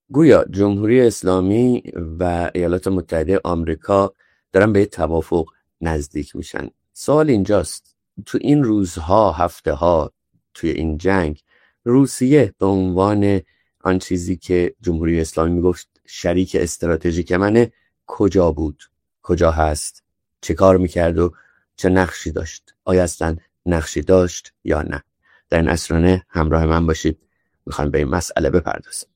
گویا جمهوری اسلامی و ایالات متحده آمریکا دارن به توافق نزدیک میشن. سوال اینجاست، تو این روزها، هفته ها، توی این جنگ، روسیه به عنوان آن چیزی که جمهوری اسلامی میگفت شریک استراتژیک منه، کجا بود؟ کجا هست؟ چه کار میکرد و چه نقشی داشت؟ آیا اصلا نقشی داشت یا نه؟ در این اسرانه همراه من باشید، میخوایم به این مسئله بپردازیم.